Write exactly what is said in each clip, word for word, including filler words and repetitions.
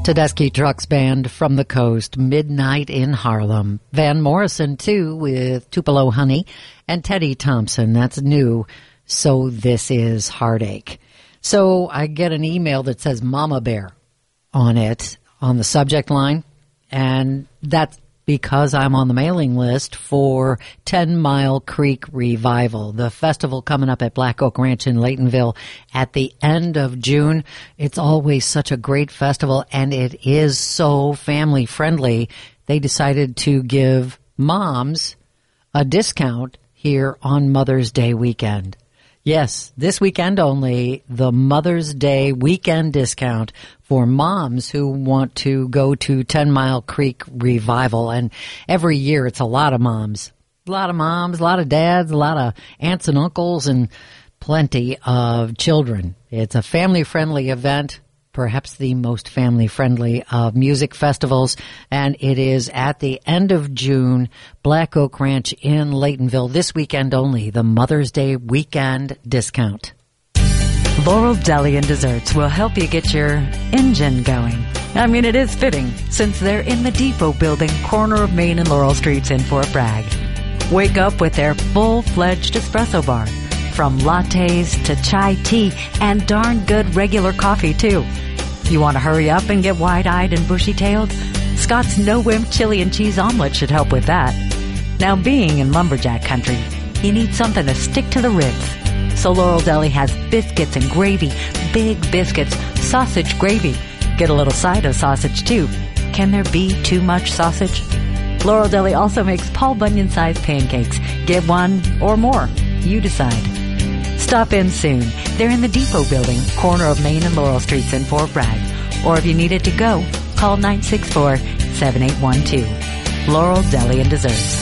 Tedeschi Trucks Band from the Coast, Midnight in Harlem. Van Morrison, too, with Tupelo Honey. And Teddy Thompson, that's new. So This Is Heartache. So I get an email that says Mama Bear on it, on the subject line. And that's because I'm on the mailing list for Ten Mile Creek Revival, the festival coming up at Black Oak Ranch in Laytonville at the end of June. It's always such a great festival, and it is so family friendly. They decided to give moms a discount here on Mother's Day weekend. Yes, this weekend only, the Mother's Day weekend discount for moms who want to go to Ten Mile Creek Revival. And every year it's a lot of moms. A lot of moms, a lot of dads, a lot of aunts and uncles, and plenty of children. It's a family-friendly event, perhaps the most family-friendly of music festivals, and it is at the end of June, Black Oak Ranch in Laytonville, this weekend only, the Mother's Day weekend discount. Laurel Deli and Desserts will help you get your engine going. I mean, it is fitting, since they're in the Depot Building, corner of Main and Laurel Streets in Fort Bragg. Wake up with their full-fledged espresso bar, from lattes to chai tea and darn good regular coffee, too. You want to hurry up and get wide-eyed and bushy-tailed? Scott's no-whim chili and cheese omelet should help with that. Now, being in lumberjack country, you need something to stick to the ribs. So Laurel Deli has biscuits and gravy, big biscuits, sausage gravy. Get a little side of sausage, too. Can there be too much sausage? Laurel Deli also makes Paul Bunyan-sized pancakes. Get one or more. You decide. Stop in soon. They're in the Depot Building, corner of Main and Laurel Streets in Fort Bragg. Or if you need it to go, call nine six four, seven eight one two. Laurel Deli and Desserts.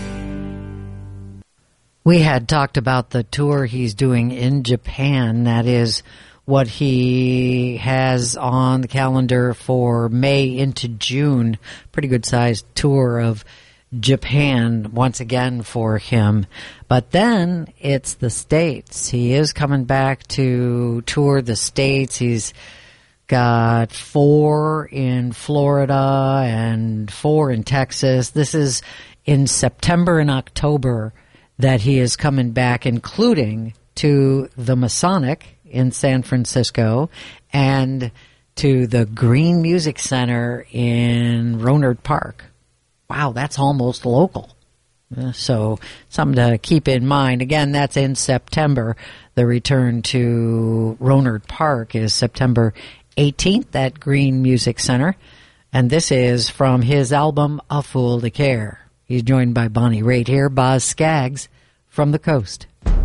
We had talked about the tour he's doing in Japan. That is what he has on the calendar for May into June. Pretty good-sized tour of Japan once again for him. But then it's the States. He is coming back to tour the States. He's got four in Florida and four in Texas. This is in September and October that he is coming back, including to the Masonic in San Francisco and to the Green Music Center in Rohnert Park. Wow, that's almost local. So something to keep in mind. Again, that's in September. The return to Rohnert Park is September eighteenth at Green Music Center. And this is from his album, A Fool to Care. He's joined by Bonnie Raitt here, Boz Scaggs from the Coast.